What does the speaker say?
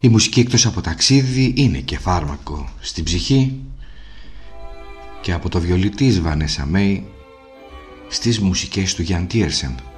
Η μουσική εκτός από ταξίδι είναι και φάρμακο στην ψυχή, και από το βιολί της Βανέσα Μέι στις μουσικές του Γιάν Τίερσεν.